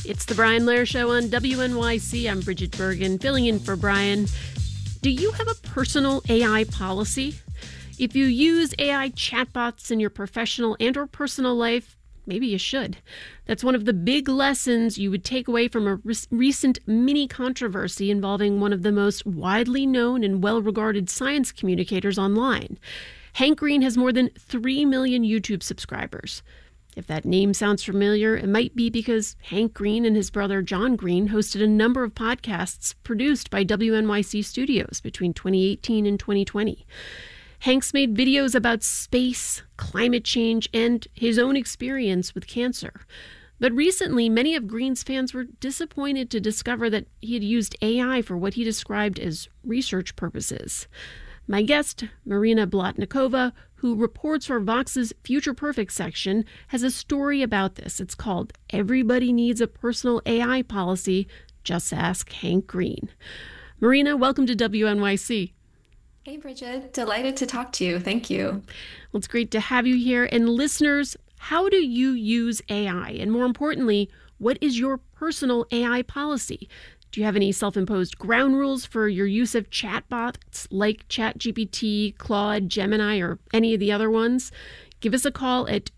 It's the Brian Lehrer Show on WNYC. I'm Bridget Bergen, filling in for Brian. Do you have a personal AI policy? If you use AI chatbots in your professional and or personal life, maybe you should. That's one of the big lessons you would take away from a recent mini controversy involving one of the most widely known and well-regarded science communicators online. Hank Green has more than 3 million YouTube subscribers. If that name sounds familiar, it might be because Hank Green and his brother John Green hosted a number of podcasts produced by WNYC Studios between 2018 and 2020. Hank's made videos about space, climate change, and his own experience with cancer. But recently, many of Green's fans were disappointed to discover that he had used AI for what he described as research purposes. My guest, Marina Blatnikova, who reports for Vox's Future Perfect section, has a story about this. It's called Everybody Needs a Personal AI Policy. Just ask Hank Green. Marina, welcome to WNYC. Hey, Bridget. Delighted to talk to you. Thank you. Well, it's great to have you here. And listeners, how do you use AI? And more importantly, what is your personal AI policy? Do you have any self-imposed ground rules for your use of chatbots like ChatGPT, Claude, Gemini, or any of the other ones? Give us a call at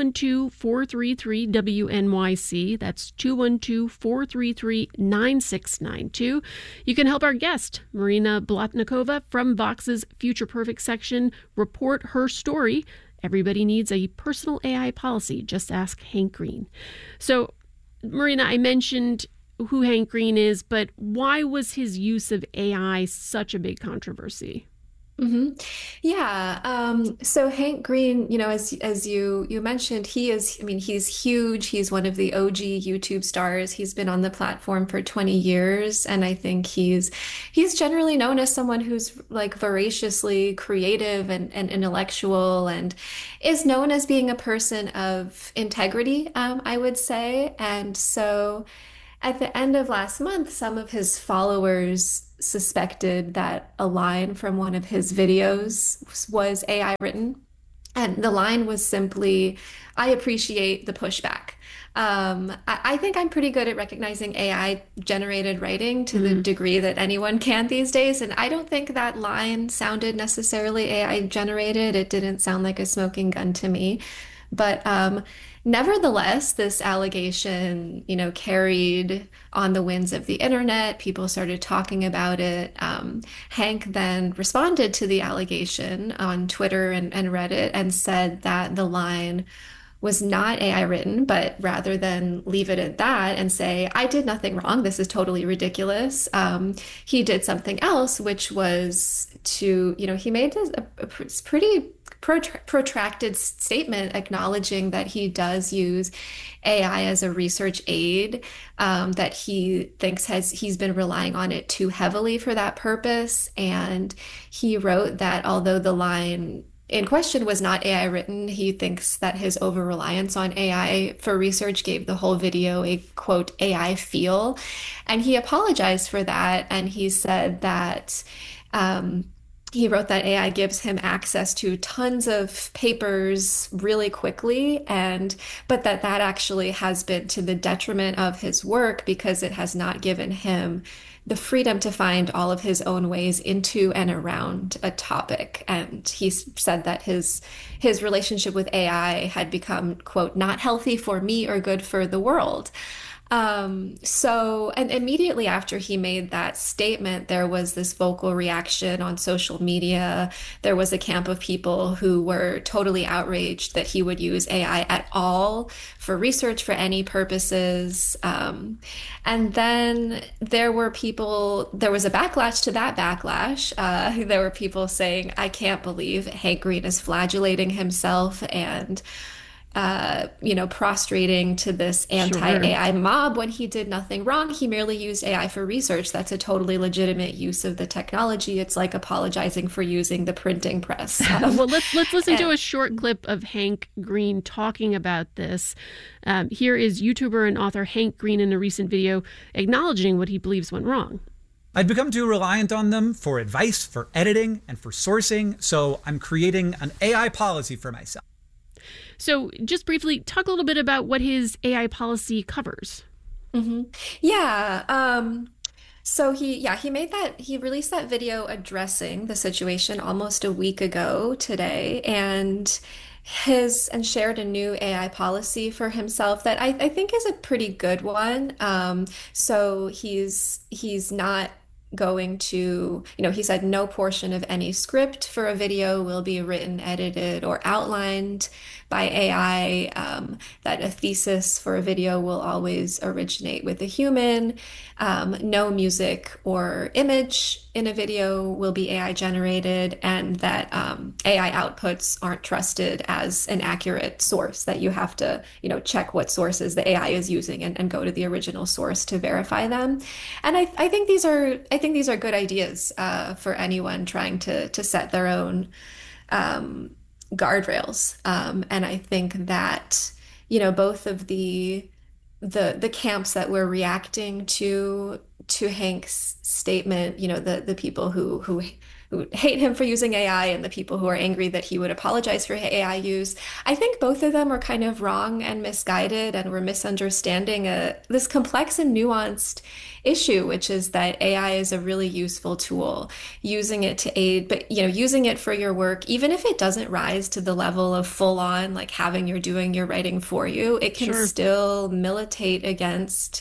212-433-WNYC. That's 212-433-9692. You can help our guest, Marina Blatnikova from Vox's Future Perfect section, report her story. Everybody needs a personal AI policy. Just ask Hank Green. So, Marina, I mentioned who Hank Green is, but why was his use of AI such a big controversy? So Hank Green, as you mentioned, he's huge. He's one of the OG YouTube stars. He's been on the platform for 20 years, and I think he's generally known as someone who's like voraciously creative and intellectual, and is known as being a person of integrity, I would say. And so at the end of last month, some of his followers suspected that a line from one of his videos was AI written. And the line was simply, "I appreciate the pushback." I think I'm pretty good at recognizing AI generated writing to the degree that anyone can these days. And I don't think that line sounded necessarily AI generated. It didn't sound like a smoking gun to me. But nevertheless, this allegation, carried on the winds of the internet. People started talking about it. Hank then responded to the allegation on Twitter and Reddit and said that the line was not AI written, but rather than leave it at that and say, "I did nothing wrong, this is totally ridiculous," he did something else, which was he made a pretty protracted statement acknowledging that he does use AI as a research aid, that he thinks he's been relying on it too heavily for that purpose. And he wrote that although the line in question was not AI written, he thinks that his over-reliance on AI for research gave the whole video a, quote, AI feel. And he apologized for that. And he said that he wrote that AI gives him access to tons of papers really quickly, but that actually has been to the detriment of his work because it has not given him the freedom to find all of his own ways into and around a topic. And he said that his relationship with AI had become, quote, "not healthy for me or good for the world." And immediately after he made that statement, there was this vocal reaction on social media. There was a camp of people who were totally outraged that he would use AI at all for research for any purposes. And then there was a backlash to that backlash. There were people saying, "I can't believe Hank Green is flagellating himself and prostrating to this anti-AI mob when he did nothing wrong. He merely used AI for research. That's a totally legitimate use of the technology. It's like apologizing for using the printing press." Well, let's listen to a short clip of Hank Green talking about this. Here is YouTuber and author Hank Green in a recent video acknowledging what he believes went wrong. "I'd become too reliant on them for advice, for editing, and for sourcing, so I'm creating an AI policy for myself." So just briefly, talk a little bit about what his AI policy covers. Hmm. Yeah. So he released that video addressing the situation almost a week ago today, and shared a new AI policy for himself that I think is a pretty good one. So he's not going to, he said no portion of any script for a video will be written, edited, or outlined by AI. That a thesis for a video will always originate with a human. No music or image in a video will be AI generated, and that AI outputs aren't trusted as an accurate source, that you have to, check what sources the AI is using and go to the original source to verify them. And I think these are good ideas for anyone trying to set their own um, guardrails. And I think that, both of the camps that were reacting to Hank's statement, the people who hate him for using AI and the people who are angry that he would apologize for AI use. I think both of them are kind of wrong and misguided, and we're misunderstanding this complex and nuanced issue, which is that AI is a really useful tool, using it to aid, but using it for your work, even if it doesn't rise to the level of full on, like having doing your writing for you, it can Sure. still militate against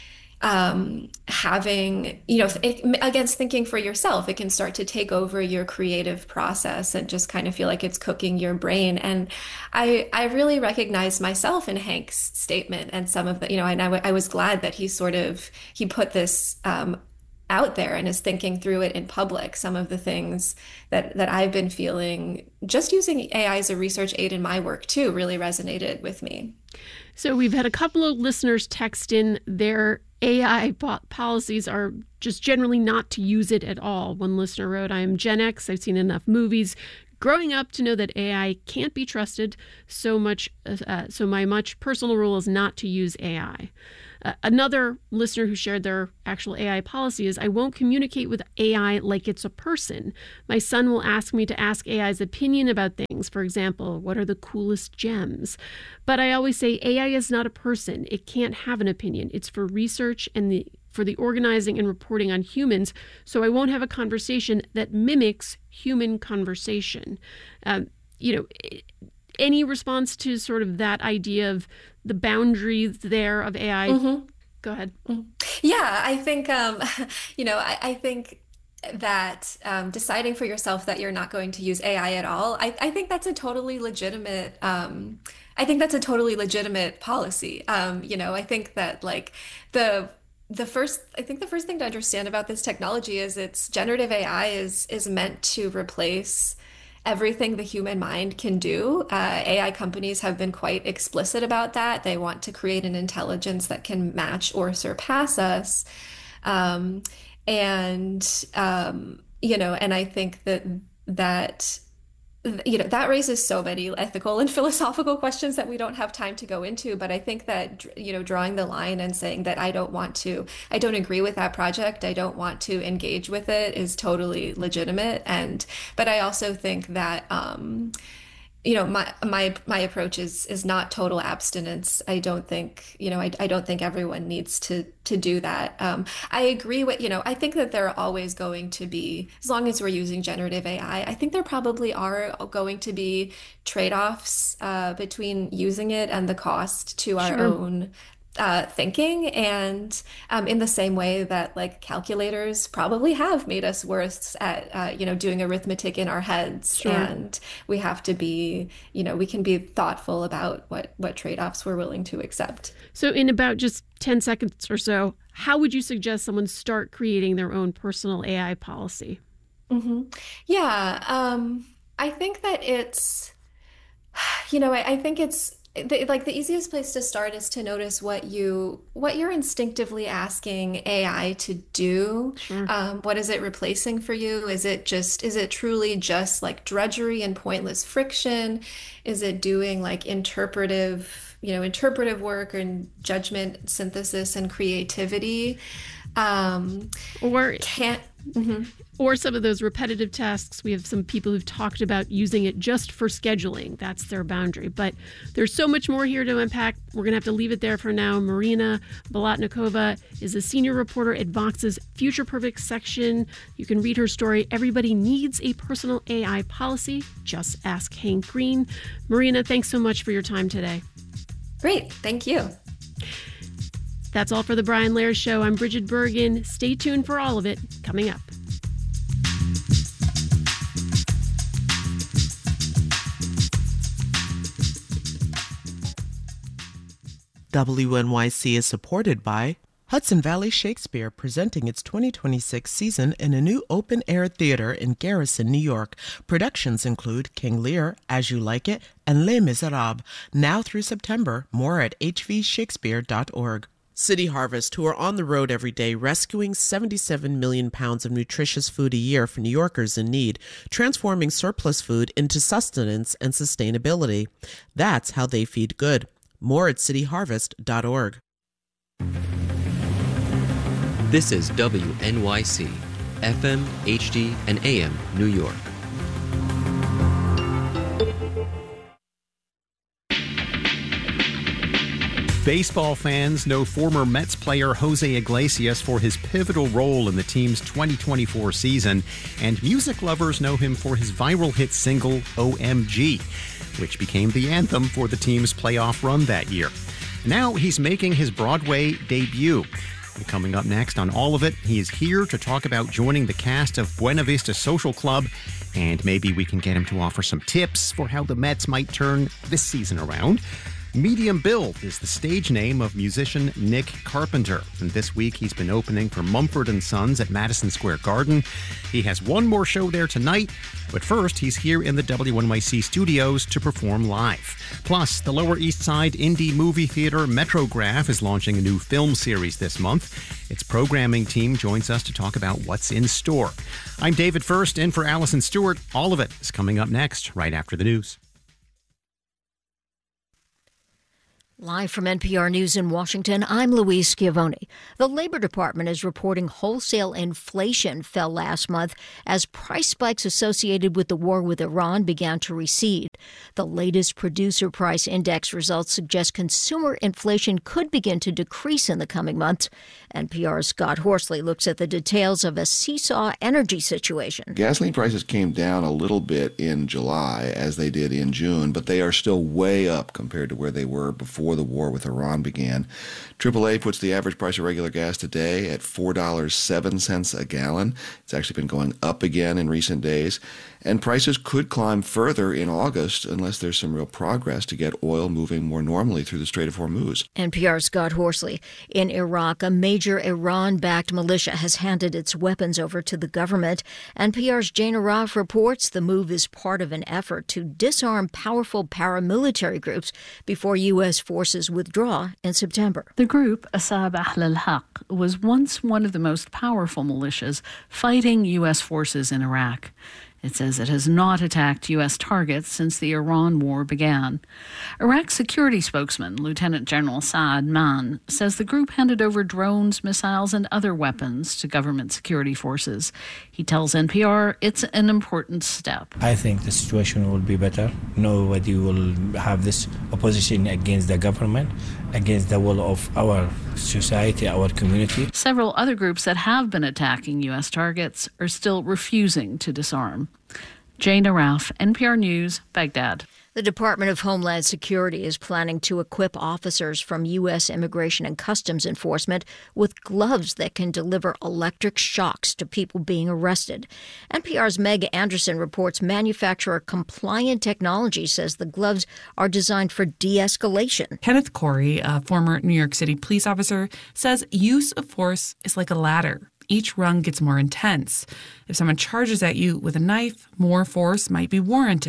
having, against thinking for yourself. It can start to take over your creative process and just kind of feel like it's cooking your brain. And I really recognize myself in Hank's statement and some of the, and I was glad that he put this, out there and is thinking through it in public. Some of the things that I've been feeling just using AI as a research aid in my work too really resonated with me. So we've had a couple of listeners text in their AI policies are just generally not to use it at all. One listener wrote, I am Gen X. I've seen enough movies growing up to know that AI can't be trusted so my much personal rule is not to use AI. Another listener who shared their actual AI policy is, I won't communicate with AI like it's a person. My son will ask me to ask AI's opinion about things. For example, what are the coolest gems? But I always say AI is not a person. It can't have an opinion. It's for research and for the organizing and reporting on humans. So I won't have a conversation that mimics human conversation. You know, any response to sort of that idea of the boundaries there of AI? Mm-hmm. Go ahead. Yeah, I think, I think that deciding for yourself that you're not going to use AI at all, I think that's a totally legitimate, I think that's a totally legitimate policy. I think that like the I think the first thing to understand about this technology is it's generative AI is meant to replace everything the human mind can do. AI companies have been quite explicit about that. They want to create an intelligence that can match or surpass us. Um, and I think that that raises so many ethical and philosophical questions that we don't have time to go into. But I think that, drawing the line and saying that I don't agree with that project, I don't want to engage with it, is totally legitimate. But I also think that, my approach is not total abstinence. I don't think, I don't think everyone needs to do that. I agree with, I think that there are always going to be, as long as we're using generative AI, I think there probably are going to be trade-offs between using it and the cost to our Sure. own thinking. And in the same way that like calculators probably have made us worse at doing arithmetic in our heads, Sure. and we have to be, we can be thoughtful about what trade-offs we're willing to accept. So, in about just 10 seconds or so, how would you suggest someone start creating their own personal AI policy? Hmm. Yeah, I think that it's, I think it's the easiest place to start is to notice what you're instinctively asking AI to do. Sure. What is it replacing for you? Is it truly just like drudgery and pointless friction? Is it doing like interpretive interpretive work and judgment, synthesis, and creativity. Or Can't. Or some of those repetitive tasks. We have some people who've talked about using it just for scheduling. That's their boundary. But there's so much more here to unpack. We're going to have to leave it there for now. Marina Bolotnikova is a senior reporter at Vox's Future Perfect section. You can read her story, Everybody Needs a Personal AI Policy. Just ask Hank Green. Marina, thanks so much for your time today. Great. Thank you. That's all for the Brian Lehrer Show. I'm Bridget Bergen. Stay tuned for all of it coming up. WNYC is supported by Hudson Valley Shakespeare, presenting its 2026 season in a new open-air theater in Garrison, New York. Productions include King Lear, As You Like It, and Les Miserables. Now through September. More at hvshakespeare.org. City Harvest, who are on the road every day rescuing 77 million pounds of nutritious food a year for New Yorkers in need, transforming surplus food into sustenance and sustainability. That's how they feed good. More at cityharvest.org. This is WNYC, FM, HD, and AM, New York. Baseball fans know former Mets player Jose Iglesias for his pivotal role in the team's 2024 season, and music lovers know him for his viral hit single, OMG, which became the anthem for the team's playoff run that year. Now he's making his Broadway debut. And coming up next on All of It, he is here to talk about joining the cast of Buena Vista Social Club, and maybe we can get him to offer some tips for how the Mets might turn this season around. Medium Build is the stage name of musician Nick Carpenter, and this week he's been opening for Mumford & Sons at Madison Square Garden. He has one more show there tonight, but first he's here in the WNYC studios to perform live. Plus, the Lower East Side indie movie theater Metrograph is launching a new film series this month. Its programming team joins us to talk about what's in store. I'm David First, in for Allison Stewart. All of it is coming up next, right after the news. Live from NPR News in Washington, I'm Louise Schiavone. The Labor Department is reporting wholesale inflation fell last month as price spikes associated with the war with Iran began to recede. The latest producer price index results suggest consumer inflation could begin to decrease in the coming months. NPR's Scott Horsley looks at the details of a seesaw energy situation. Gasoline prices came down a little bit in July, as they did in June, but they are still way up compared to where they were before the war with Iran began. AAA puts the average price of regular gas today at $4.07 a gallon. It's actually been going up again in recent days. And prices could climb further in August unless there's some real progress to get oil moving more normally through the Strait of Hormuz. NPR's Scott Horsley. In Iraq, a major Iran-backed militia has handed its weapons over to the government. NPR's Jane Araf reports the move is part of an effort to disarm powerful paramilitary groups before U.S. forces withdraw in September. The group, Asab Ahl al-Haq, was once one of the most powerful militias fighting U.S. forces in Iraq. It says it has not attacked U.S. targets since the Iran war began. Iraq's security spokesman, Lieutenant General Saad Mann, says the group handed over drones, missiles, and other weapons to government security forces. He tells NPR it's an important step. I think the situation will be better. Nobody will have this opposition against the government, against the will of our society, our community. Several other groups that have been attacking U.S. targets are still refusing to disarm. Jane Araf, NPR News, Baghdad. The Department of Homeland Security is planning to equip officers from U.S. Immigration and Customs Enforcement with gloves that can deliver electric shocks to people being arrested. NPR's Meg Anderson reports manufacturer Compliant Technology says the gloves are designed for de-escalation. Kenneth Corey, a former New York City police officer, says use of force is like a ladder. Each rung gets more intense. If someone charges at you with a knife, more force might be warranted.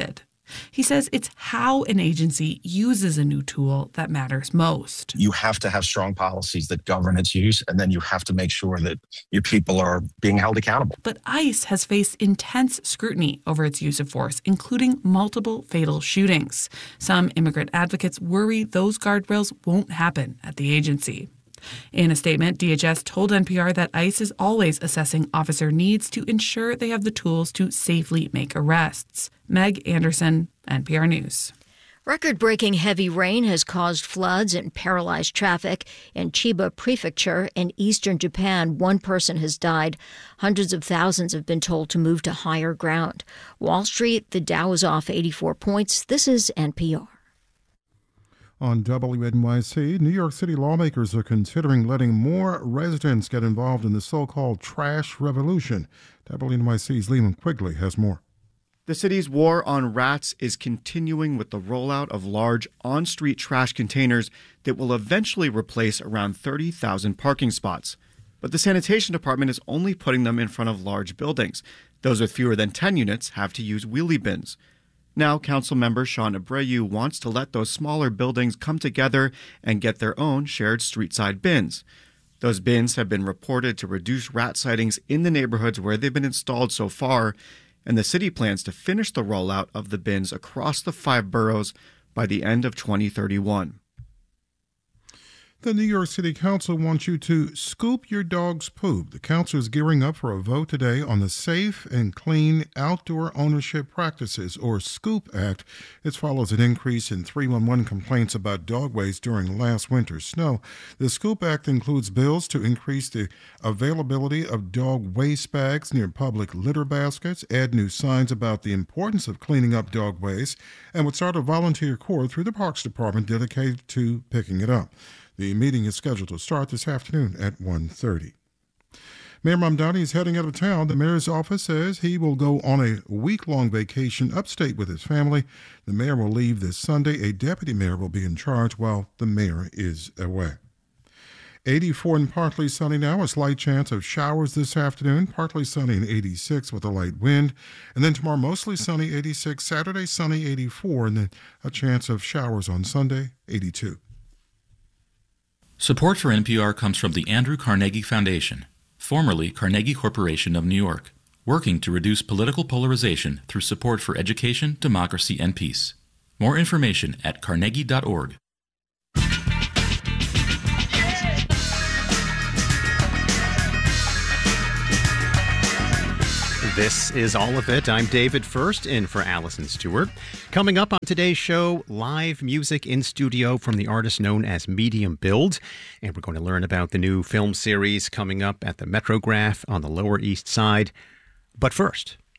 He says it's how an agency uses a new tool that matters most. You have to have strong policies that govern its use, and then you have to make sure that your people are being held accountable. But ICE has faced intense scrutiny over its use of force, including multiple fatal shootings. Some immigrant advocates worry those guardrails won't happen at the agency. In a statement, DHS told NPR that ICE is always assessing officer needs to ensure they have the tools to safely make arrests. Meg Anderson, NPR News. Record-breaking heavy rain has caused floods and paralyzed traffic in Chiba Prefecture in eastern Japan. One person has died. Hundreds of thousands have been told to move to higher ground. Wall Street, the Dow is off 84 points. This is NPR. On WNYC, New York City lawmakers are considering letting more residents get involved in the so-called trash revolution. WNYC's Lehman Quigley has more. The city's war on rats is continuing with the rollout of large on-street trash containers that will eventually replace around 30,000 parking spots. But the sanitation department is only putting them in front of large buildings. Those with fewer than 10 units have to use wheelie bins. Now, council member Sean Abreu wants to let those smaller buildings come together and get their own shared street-side bins. Those bins have been reported to reduce rat sightings in the neighborhoods where they've been installed so far, and the city plans to finish the rollout of the bins across the 5 boroughs by the end of 2031. The New York City Council wants you to scoop your dog's poop. The council is gearing up for a vote today on the Safe and Clean Outdoor Ownership Practices, or SCOOP Act. This follows an increase in 311 complaints about dog waste during last winter's snow. The SCOOP Act includes bills to increase the availability of dog waste bags near public litter baskets, add new signs about the importance of cleaning up dog waste, and would start a volunteer corps through the Parks Department dedicated to picking it up. The meeting is scheduled to start this afternoon at 1:30. Mayor Mamdani is heading out of town. The mayor's office says he will go on a week-long vacation upstate with his family. The mayor will leave this Sunday. A deputy mayor will be in charge while the mayor is away. 84 and partly sunny now. A slight chance of showers this afternoon. Partly sunny and 86 with a light wind. And then tomorrow mostly sunny, 86. Saturday sunny, 84. And then a chance of showers on Sunday, 82. Support for NPR comes from the Andrew Carnegie Foundation, formerly Carnegie Corporation of New York, working to reduce political polarization through support for education, democracy, and peace. More information at carnegie.org. This is All of It. I'm David First, in for Allison Stewart. Coming up on today's show, live music in studio from the artist known as Medium Build. And we're going to learn about the new film series coming up at the Metrograph on the Lower East Side. But first,